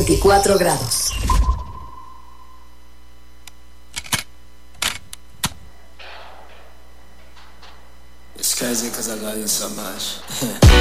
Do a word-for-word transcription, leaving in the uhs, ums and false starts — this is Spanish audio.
veinticuatro grados. It's crazy because I love you so much.